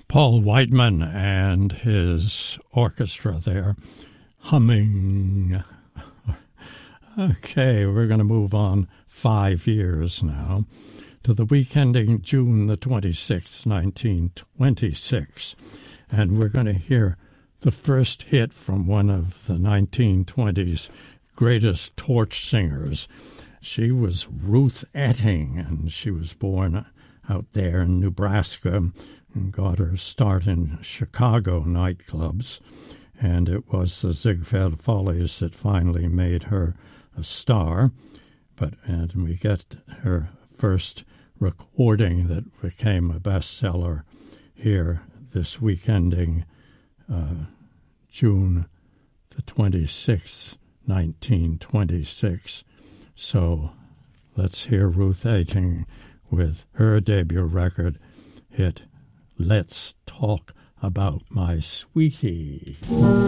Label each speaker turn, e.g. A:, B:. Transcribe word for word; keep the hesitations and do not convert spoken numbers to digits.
A: Paul Whiteman and his orchestra there humming. Okay, we're going to move on five years now to the week ending June the twenty-sixth, nineteen twenty-six. And we're going to hear the first hit from one of the nineteen twenties greatest torch singers. She was Ruth Etting, and she was born out there in Nebraska and got her start in Chicago nightclubs. And it was the Ziegfeld Follies that finally made her a star. But and we get her first recording that became a bestseller here this week ending uh, June the twenty-sixth, nineteen twenty-six. So let's hear Ruth Etting with her debut record hit, Let's Talk About My Sweetie.